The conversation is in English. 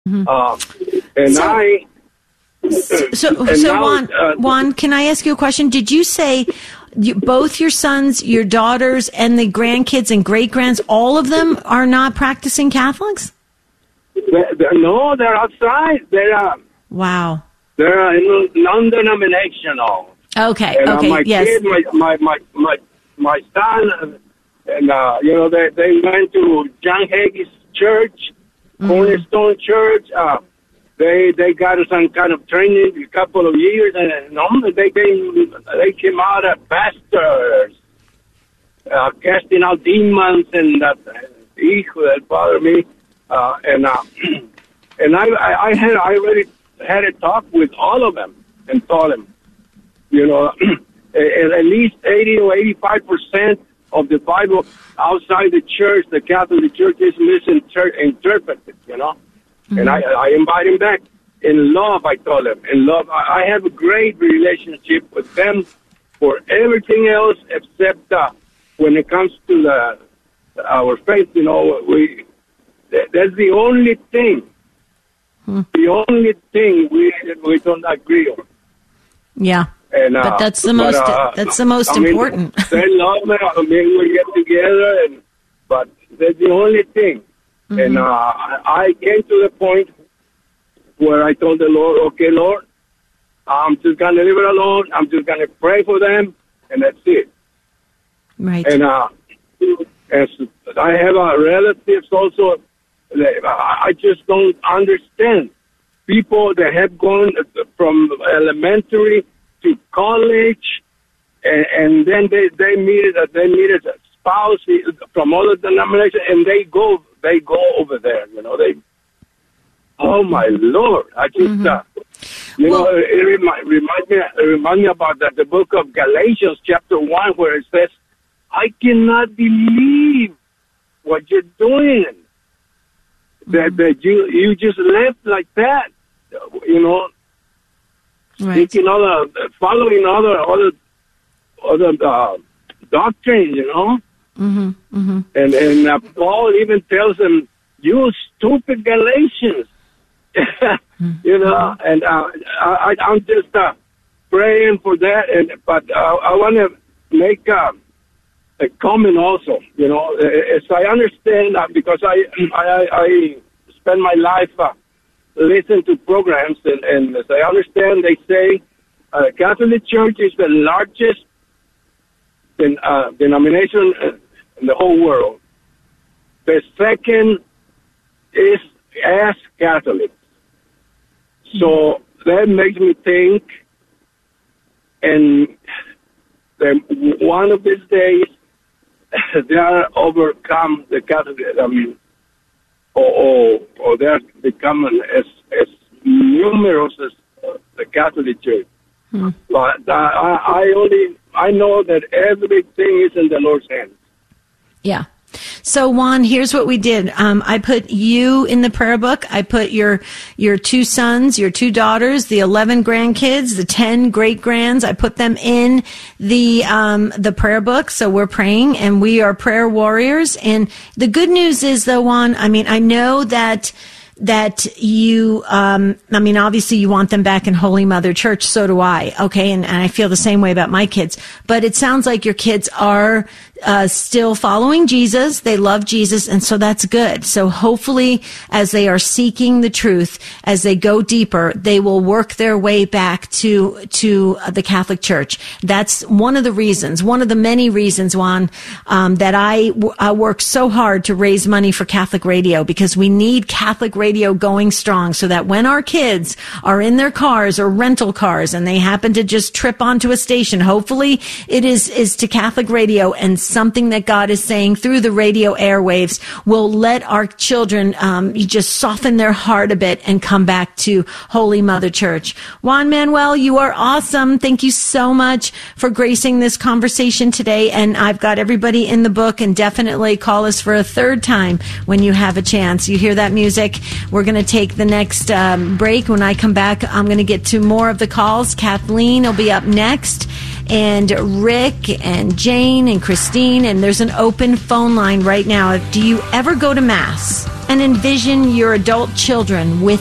And So- I... So now, Juan, can I ask you a question? Did you say both your sons, your daughters, and the grandkids and great-grands, all of them are not practicing Catholics? No, they're outside. Wow. They're non-denominational. Okay, And my yes. kid, my son, and they went to John Hagee's church, Cornerstone Church. They got some kind of training a couple of years, and they came out as pastors, casting out demons, and that bothered me. And I already had a talk with all of them and told them, at least 80 or 85% of the Bible outside the church, the Catholic Church, is misinterpreted, And I invite him back. In love, I told him. In love, I have a great relationship with them for everything else except when it comes to our faith, that's the only thing. The only thing we don't agree on. Yeah. And, but that's the most important. They love me. We get together, but that's the only thing. And I came to the point where I told the Lord, okay, Lord, I'm just going to leave it alone. I'm just going to pray for them, and that's it. Right. And I have relatives also. I just don't understand people that have gone from elementary to college, and then they meet a spouse from other denominations, and they go over there. Oh my Lord! I just it reminds me about the book of Galatians, chapter 1, where it says, "I cannot believe what you're doing. That you just left like that, Right. following other doctrines, And Paul even tells them, "You stupid Galatians," And I'm just praying for that. But I want to make a comment also. As I understand that, because I spend my life listening to programs, and as I understand, they say the Catholic Church is the largest denomination in the whole world. The second is as Catholics. So that makes me think, and then one of these days they are overcome the Catholic. Or they're becoming as numerous as the Catholic Church. But I know that everything is in the Lord's hands. Yeah. So Juan, here's what we did. I put you in the prayer book. I put your 2 sons, your 2 daughters, the 11 grandkids, the 10 great grands. I put them in the prayer book. So we're praying, and we are prayer warriors. And the good news is, though, Juan, I know that you, obviously you want them back in Holy Mother Church. So do I. Okay. And I feel the same way about my kids, but it sounds like your kids are still following Jesus. They love Jesus. And so that's good. So hopefully as they are seeking the truth, as they go deeper, they will work their way back to the Catholic Church. That's one of the many reasons, Juan, that I work so hard to raise money for Catholic radio, because we need Catholic radio going strong, so that when our kids are in their cars or rental cars and they happen to just trip onto a station, hopefully it is to Catholic radio, and something that God is saying through the radio airwaves will let our children just soften their heart a bit and come back to Holy Mother Church. Juan Manuel, you are awesome. Thank you so much for gracing this conversation today. And I've got everybody in the book, and definitely call us for a third time when you have a chance. You hear that music? We're going to take the next break. When I come back, I'm going to get to more of the calls. Kathleen will be up next, and Rick and Jane and Christine, and there's an open phone line right now. Do you ever go to Mass? and envision your adult children with